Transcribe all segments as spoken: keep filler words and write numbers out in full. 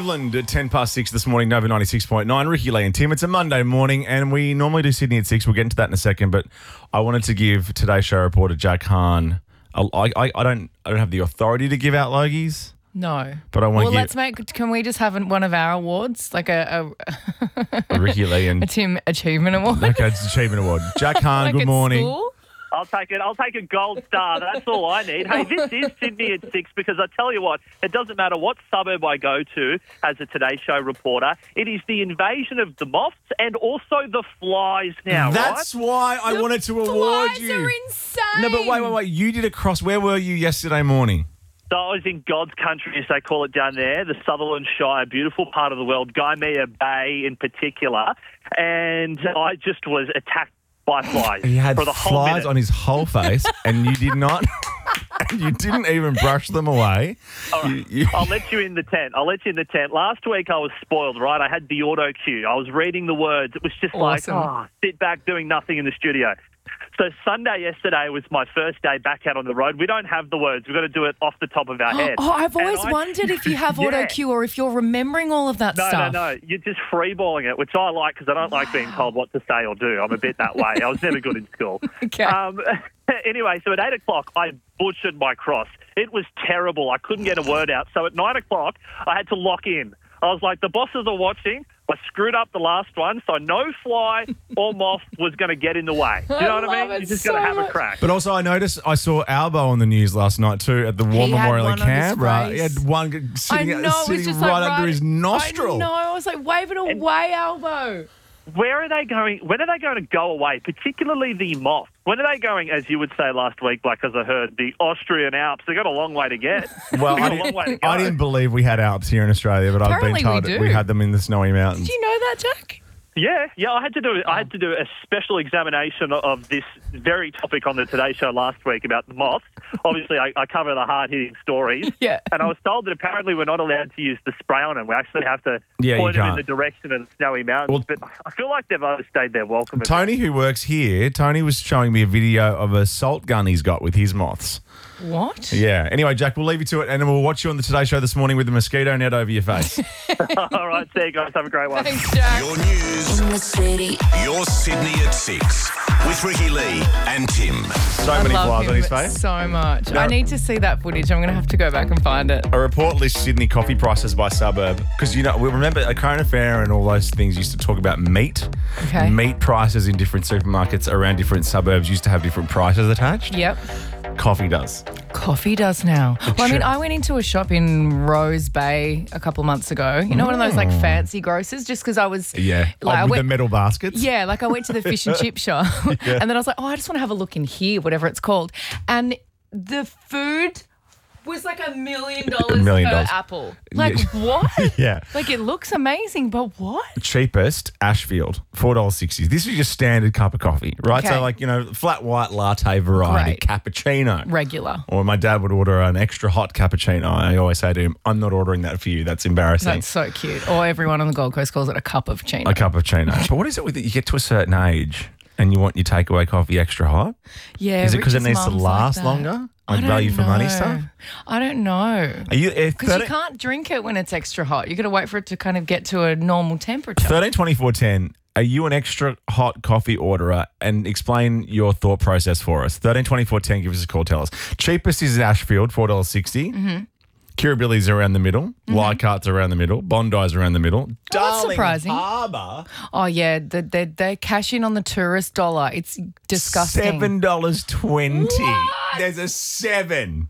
Cleveland at ten past six this morning, Nova ninety-six point nine. Ricky, Lee and Tim. It's a Monday morning and we normally do Sydney at six. We'll get into that in a second, but I wanted to give Today's Show reporter Jack Hahn, a, I, I, I, don't, I don't have the authority to give out Logies. No. But I want well, to let's make, can we just have one of our awards? Like a... a, a Ricky, Lee and... A Tim Achievement Award. Okay, it's Achievement Award. Jack Hahn, like good at morning. School? I'll take it. I'll take a gold star. That's all I need. Hey, this is Sydney at six because I tell you what, it doesn't matter what suburb I go to as a Today Show reporter. It is the invasion of the moths and also the flies now, That's right? why I The wanted to award flies you. are insane. No, but wait, wait, wait. You did a cross. Where were you yesterday morning? So I was in God's country, as they call it down there, the Sutherland Shire, beautiful part of the world, Gymea Bay in particular, and I just was attacked by flies. He had for the whole flies minute. on his whole face, and you did not. And you didn't even brush them away. All right. You- you- I'll let you in the tent. I'll let you in the tent. Last week I was spoiled, right? I had the auto cue. I was reading the words. It was just Awesome. like, oh, sit back doing nothing in the studio. So Sunday yesterday was my first day back out on the road. We don't have the words. We've got to do it off the top of our head. Oh, I've And always I- wondered if you have Yeah. auto cue or if you're remembering all of that No, stuff. no, no. You're just freeballing it, which I like because I don't like being told what to say or do. I'm a bit that way. I was never good in school. Okay. Um, anyway, so at eight o'clock, I butchered my cross. It was terrible. I couldn't get a word out. So at nine o'clock, I had to lock in. I was like, the bosses are watching. I screwed up the last one, so no fly or moth was going to get in the way. Do you know I what I love mean? it You just so got to have a much. crack. But also, I noticed I saw Albo on the news last night too at the War He had Memorial in one on his Canberra. He face. had one I sitting, know, it sitting was just right like under his nostril. I know, I was like, wave it away, Elbow. Where are they going? When are they going to go away? Particularly the moth. When are they going, as you would say last week, like as I heard, the Austrian Alps? They've got a long way to get. Well, They've I got a long way to didn't, go. I didn't believe we had Alps here in Australia, but Apparently I've been we told do. we had them in the snowy mountains. Did you know that, Jack? Yeah, yeah. I had to do I had to do a special examination of this very topic on the Today Show last week about the moths. Obviously, I, I cover the hard-hitting stories. Yeah. And I was told that apparently we're not allowed to use the spray on them. We actually have to Yeah, you point them in can't. the direction of the snowy mountains. Well- but I feel like they've overstayed their welcome. Tony, who works here, Tony was showing me a video of a salt gun he's got with his moths. What? Yeah. Anyway, Jack, we'll leave you to it, and then we'll watch you on the Today Show this morning with the mosquito net over your face. All right, see you guys. Have a great one. Thanks, Jack. Your news, In the city. your Sydney at six with Ricky Lee and Tim. So I many love flies him on his face. so much. No. I need to see that footage. I'm going to have to go back and find it. A report lists Sydney coffee prices by suburb because, you know, we remember a current affair and all those things used to talk about meat. Okay. Meat prices in different supermarkets around different suburbs used to have different prices attached. Yep. Coffee does. Coffee does now. Well, I mean, Sure. I went into a shop in Rose Bay a couple months ago. You know, one of those like fancy grocers, just because I was Yeah. Like, oh, I with went- the metal baskets. Yeah, like I went to the fish and chip shop and then I was like, oh, I just want to have a look in here, whatever it's called. And the food was like a million dollars million per dollars. apple. Like, Yeah. what? Yeah. Like, it looks amazing, but what? Cheapest, Ashfield, four dollars sixty. This is your standard cup of coffee, right? Okay. So, like, you know, flat white latte variety, Great. cappuccino. Regular. Or my dad would order an extra hot cappuccino. I always say to him, I'm not ordering that for you. That's embarrassing. That's so cute. Or everyone on the Gold Coast calls it a cup of chino. a cup of chino. But what is it with it? You get to a certain age and you want your takeaway coffee extra hot? Yeah. Is it because it Richard's needs to mum's last like that. longer? I Like don't value for money know. stuff? I don't know. Are you uh, Because you can't drink it when it's extra hot. You got to wait for it to kind of get to a normal temperature. thirteen twenty-four ten? Are you an extra hot coffee orderer? And explain your thought process for us. thirteen twenty-four ten, give us a call, tell us. Cheapest is Ashfield, four dollars sixty. Mm-hmm. Kirribilli's around the middle. Mm-hmm. Leichhardt's around the middle. Bondi's around the middle. that's Darling surprising. Harbour, Oh, yeah. They, they, they cash in on the tourist dollar. It's disgusting. seven dollars twenty. What? There's a seven.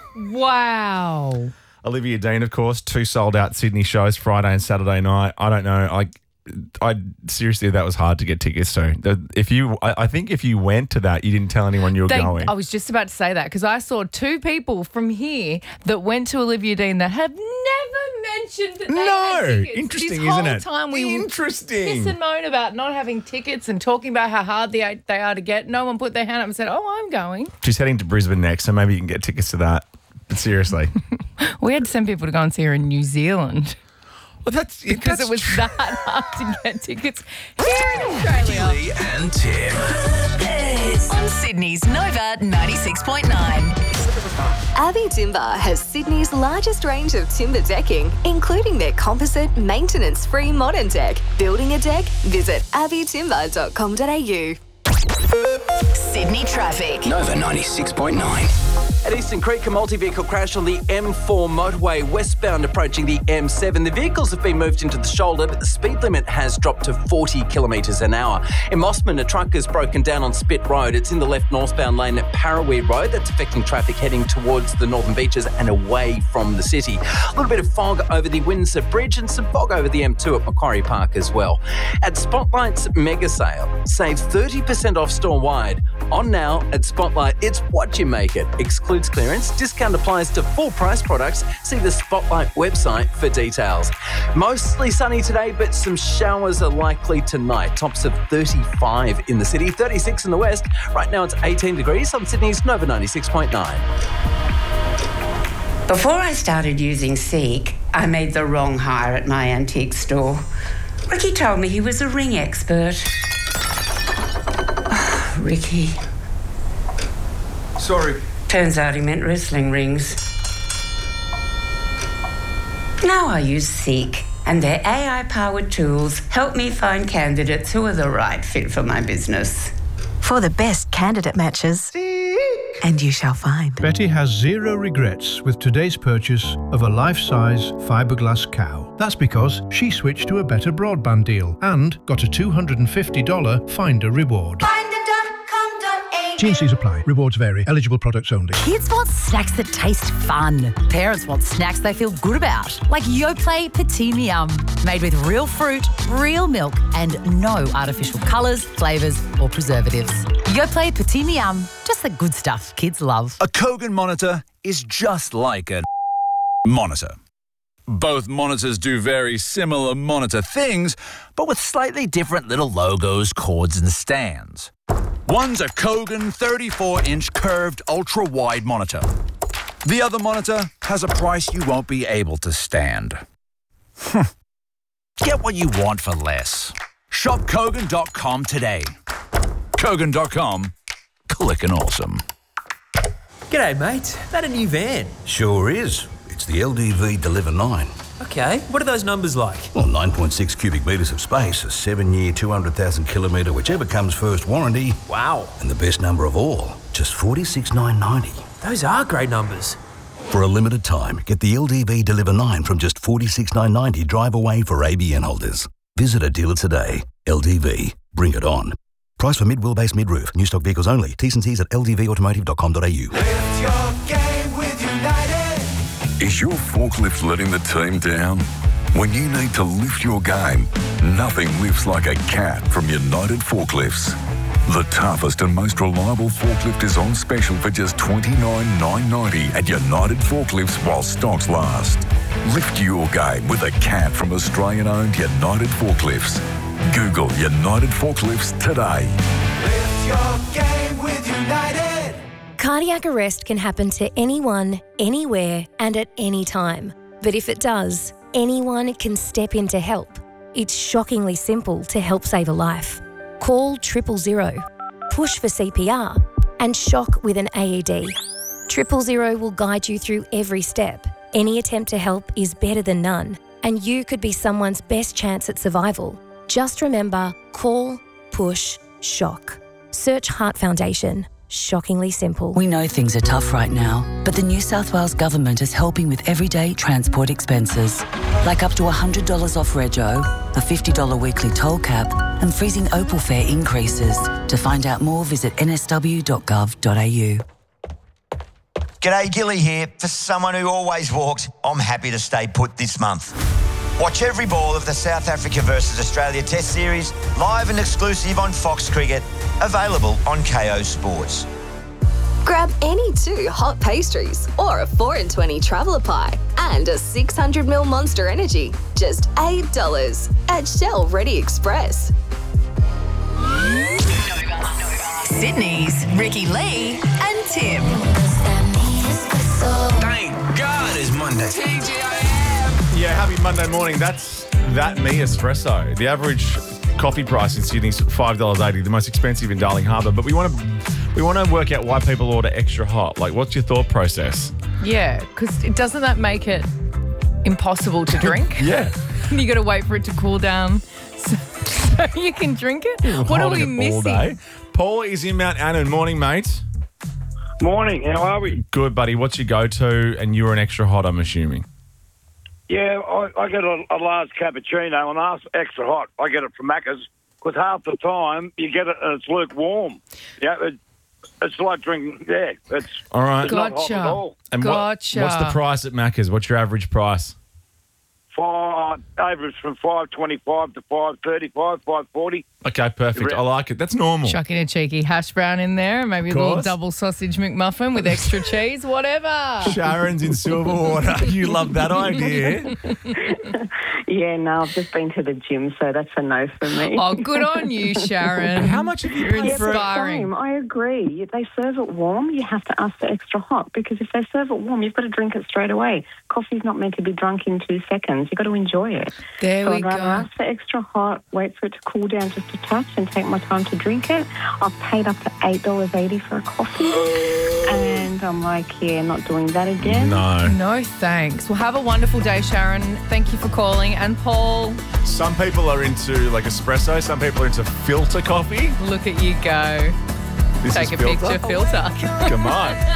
Wow. Olivia Dean, of course, two sold out Sydney shows Friday and Saturday night. I don't know. I, I seriously, that was hard to get tickets to. The- If you, I, I think if you went to that, you didn't tell anyone you were They, going. I was just about to say that because I saw two people from here that went to Olivia Dean that have never mentioned that they No, had tickets. interesting, this isn't whole it? time we Interesting. piss and moan about not having tickets and talking about how hard they, they are to get. No one put their hand up and said, oh, I'm going. She's heading to Brisbane next, so maybe you can get tickets to that. But seriously, We had to send people to go and see her in New Zealand well, that's because that's it was tr- that hard to get tickets here in Australia. Lee and Tim. Birthdays. On Sydney's Nova ninety-six point nine. Abbey Timber has Sydney's largest range of timber decking, including their composite, maintenance-free modern deck. Building a deck? Visit abbey timber dot com dot a u. Sydney traffic. Nova ninety-six point nine. At Eastern Creek, a multi-vehicle crash on the M four motorway westbound approaching the M seven. The vehicles have been moved into the shoulder, but the speed limit has dropped to forty kilometres an hour. In Mossman, a truck has broken down on Spit Road. It's in the left northbound lane at Paraweir Road. That's affecting traffic heading towards the Northern Beaches and away from the city. A little bit of fog over the Windsor Bridge and some fog over the M two at Macquarie Park as well. At Spotlight's mega sale, save thirty percent off store-wide. On now at Spotlight, it's what you make it. Excludes clearance. Discount applies to full price products. See the Spotlight website for details. Mostly sunny today, but some showers are likely tonight. Tops of thirty-five in the city, thirty-six in the west. Right now it's eighteen degrees on Sydney's Nova ninety-six point nine. Before I started using Seek, I made the wrong hire at my antique store. Ricky told me he was a ring expert. Ricky. Sorry. Turns out he meant wrestling rings. Now I use Seek, and their A I-powered tools help me find candidates who are the right fit for my business. For the best candidate matches, Seek. And you shall find. Betty has zero regrets with today's purchase of a life-size fiberglass cow. That's because she switched to a better broadband deal and got a two hundred fifty dollars Finder reward. G and C's apply. Rewards vary. Eligible products only. Kids want snacks that taste fun. Parents want snacks they feel good about. Like Yoplait Petit Yum. Made with real fruit, real milk, and no artificial colours, flavours, or preservatives. Yoplait Petit Yum. Just the good stuff kids love. A Kogan monitor is just like a monitor. Both monitors do very similar monitor things, but with slightly different little logos, cords, and stands. One's a Kogan thirty-four inch curved ultra-wide monitor. The other monitor has a price you won't be able to stand. Get what you want for less. Shop Kogan dot com today. Kogan dot com. Clickin' awesome. G'day, mate. That a new van? Sure is. It's the L D V Deliver nine. Okay, what are those numbers like? Well, nine point six cubic metres of space, a seven-year, two hundred thousand kilometre, whichever comes first warranty. Wow. And the best number of all, just forty-six thousand nine hundred ninety. Those are great numbers. For a limited time, get the L D V Deliver nine from just forty-six thousand nine hundred ninety drive away for A B N holders. Visit a dealer today. L D V. Bring it on. Price for mid-wheelbase mid-roof. New stock vehicles only. T's and C's at l d v automotive dot com dot a u. Lift your game with United. Is your forklift letting the team down? When you need to lift your game, nothing lifts like a cat from United Forklifts. The toughest and most reliable forklift is on special for just twenty-nine thousand nine hundred ninety at United Forklifts while stocks last. Lift your game with a cat from Australian-owned United Forklifts. Google United Forklifts today. Lift your game with United. Cardiac arrest can happen to anyone, anywhere, and at any time. But if it does, anyone can step in to help. It's shockingly simple to help save a life. Call triple zero, push for C P R, and shock with an A E D. Triple zero will guide you through every step. Any attempt to help is better than none, and you could be someone's best chance at survival. Just remember, call, push, shock. Search Heart Foundation. Shockingly simple. We know things are tough right now, but the New South Wales Government is helping with everyday transport expenses, like up to one hundred dollars off rego, a fifty dollars weekly toll cap, and freezing Opal fare increases. To find out more, visit n s w dot gov dot a u. G'day, Gilly here. For someone who always walks, I'm happy to stay put this month. Watch every ball of the South Africa versus Australia Test Series, live and exclusive on Fox Cricket, available on K O Sports. Grab any two hot pastries or a four in twenty traveller pie and a six hundred milliliter Monster Energy. Just eight dollars at Shell Ready Express. Sydney's Ricky Lee and Tim. Thank God it's Monday. Yeah, happy Monday morning. That's That Me Espresso. The average coffee price in Sydney is five dollars eighty, the most expensive in Darling Harbour. But we want to We want to work out why people order extra hot. Like, what's your thought process? Yeah, because doesn't that make it impossible to drink? Yeah. You got to wait for it to cool down so, so you can drink it. What are we Holding it all day. missing? Paul is in Mount Annan. Morning, mate. Morning. How are we? Good, buddy. What's your go-to? And you're an extra hot, I'm assuming. Yeah, I, I get a, a large cappuccino and ask extra hot. I get it from Macca's because half the time you get it and it's lukewarm. Yeah, it, it's like drinking. Yeah, it's All right. It's not hot Gotcha. at all. And what- Gotcha. what's the price at Macca's? What's your average price? Five average from five twenty-five to five thirty-five, five forty. Okay, perfect. I like it. That's normal. Chucking a cheeky hash brown in there, maybe a little course. double sausage McMuffin with extra cheese, whatever. Sharon's in Silverwater. You love that idea. Yeah, no, I've just been to the gym, so that's a no for me. Oh, good on you, Sharon. How much have you You're Yeah, but inspiring. same, I agree. If they serve it warm, you have to ask for extra hot because if they serve it warm, you've got to drink it straight away. Coffee's not meant to be drunk in two seconds. You've got to enjoy it. There so we I'd rather go. ask for extra hot, wait for it to cool down just a touch and take my time to drink it. I've paid up to eight dollars eighty for a coffee and I'm like, yeah, not doing that again. No. No, thanks. Well, have a wonderful day, Sharon. Thank you for calling. And Paul, Some people are into like espresso. Some people are into filter coffee. look at you go. This Take is a filter. picture, filter. Come on.